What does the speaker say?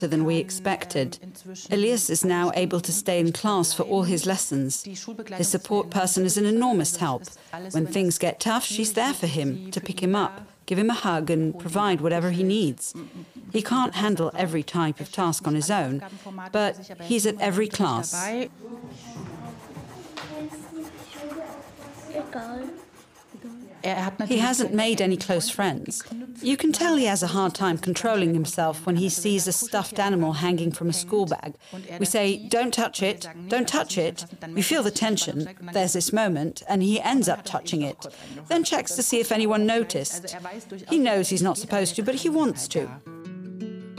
than we expected. Elias is now able to stay in class for all his lessons. His support person is an enormous help. When things get tough, she's there for him, to pick him up, give him a hug and provide whatever he needs. He can't handle every type of task on his own, but he's at every class. He hasn't made any close friends. You can tell he has a hard time controlling himself when he sees a stuffed animal hanging from a school bag. We say, "Don't touch it, don't touch it." We feel the tension. There's this moment, and he ends up touching it. Then checks to see if anyone noticed. He knows he's not supposed to, but he wants to.